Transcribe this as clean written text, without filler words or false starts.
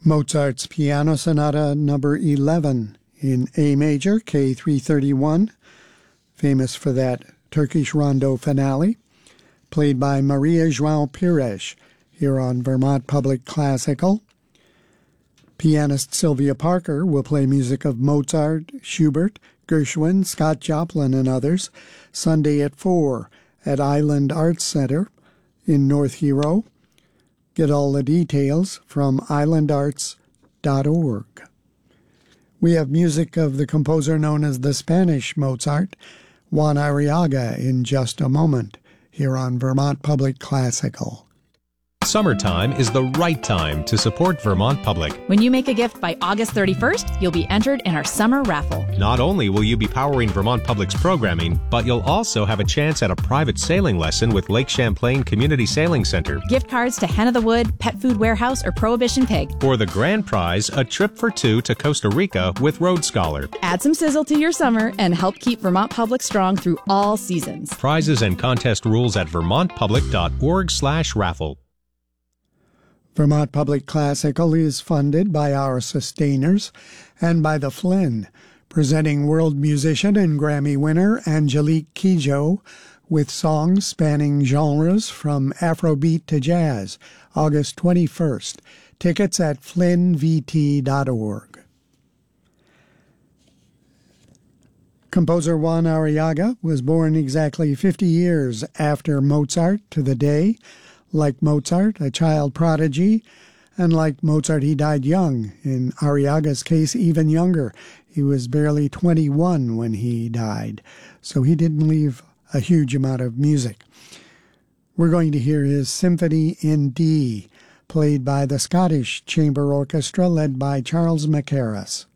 Mozart's Piano Sonata Number 11 in A major, K331, famous for that Turkish rondo finale, played by Maria João Pires here on Vermont Public Classical. Pianist Sylvia Parker will play music of Mozart, Schubert, Gershwin, Scott Joplin, and others Sunday at 4 at Island Arts Center in North Hero. Get all the details from islandarts.org. We have music of the composer known as the Spanish Mozart, Juan Arriaga, in just a moment here on Vermont Public Classical. Summertime is the right time to support Vermont Public. When you make a gift by August 31st, you'll be entered in our summer raffle. Not only will you be powering Vermont Public's programming, but you'll also have a chance at a private sailing lesson with Lake Champlain Community Sailing Center. Gift cards to Hen of the Wood, Pet Food Warehouse, or Prohibition Pig. For the grand prize, a trip for two to Costa Rica with Rhodes Scholar. Add some sizzle to your summer and help keep Vermont Public strong through all seasons. Prizes and contest rules at vermontpublic.org/raffle. Vermont Public Classical is funded by our sustainers and by the Flynn, presenting world musician and Grammy winner Angelique Kidjo with songs spanning genres from Afrobeat to jazz, August 21st. Tickets at flynnvt.org. Composer Juan Arriaga was born exactly 50 years after Mozart to the day. Like Mozart, a child prodigy, and like Mozart, he died young. In Arriaga's case, even younger. He was barely 21 when he died, so he didn't leave a huge amount of music. We're going to hear his Symphony in D, played by the Scottish Chamber Orchestra led by Charles Mackerras.